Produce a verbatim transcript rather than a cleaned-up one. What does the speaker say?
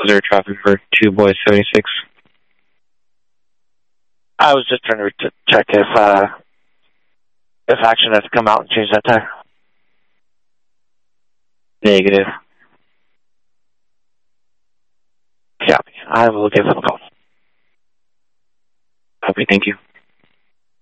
Was there traffic for two boys seventy-six? I was just trying to re- check if uh, if Action has come out and changed that tire. Negative. Copy. I will give them a call. Copy, thank you.